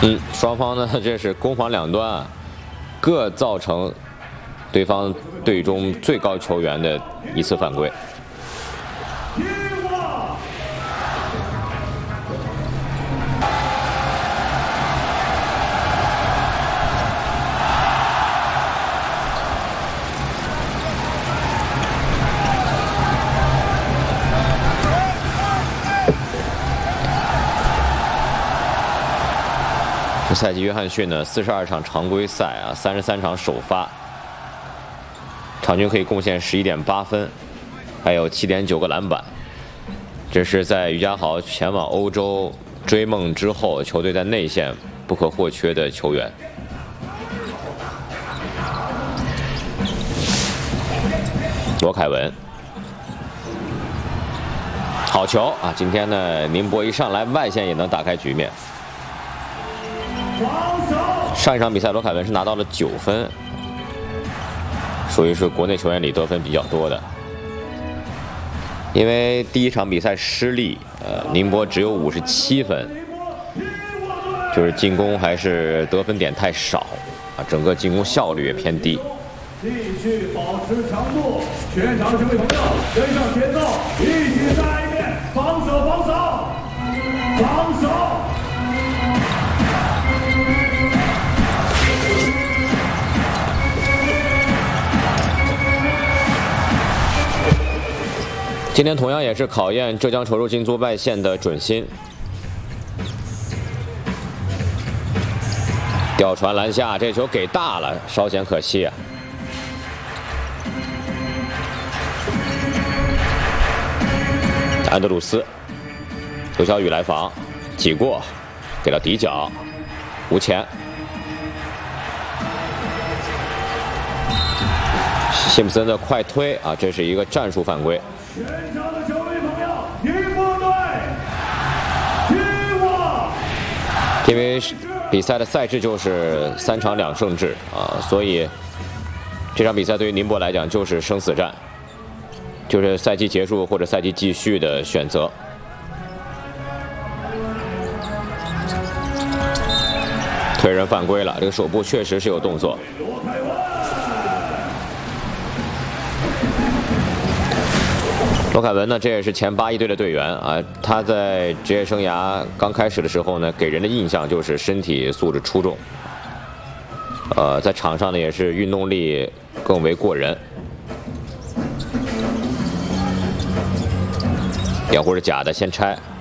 双方呢这是攻防两端啊，各造成对方队中最高球员的一次犯规。 这赛季约翰逊呢，42场常规赛啊，33场首发，场均可以贡献11.8分，还有7.9个篮板。这是在于家豪前往欧洲追梦之后，球队在内线不可或缺的球员。罗凯文，好球啊！今天呢，宁波一上来外线也能打开局面。 上一场比赛，罗凯文是拿到了9分，属于是国内球员里得分比较多的。因为第一场比赛失利，宁波只有57分，就是进攻还是得分点太少啊，整个进攻效率也偏低。 继续保持强度，全场这位朋友跟上节奏，一起再来一遍，防守，防守，防守。 今天同样也是考验浙江稠州金租外线的准心。吊传篮下，这球给大了，稍显可惜啊。安德鲁斯，刘晓宇来防，挤过，给到底角，无前。 辛普森的快推啊，这是一个战术犯规。 全场的球迷朋友，宁波队，听我！ 因为比赛的赛制就是3场2胜制啊，所以这场比赛对于宁波来讲就是生死战，就是赛季结束或者赛季继续的选择。推人犯规了，这个手部确实是有动作。 罗凯文呢，这也是前8-1队的队员啊。他在职业生涯刚开始的时候呢，给人的印象就是身体素质出众，在场上呢也是运动力更为过人。掩护是假的，先拆。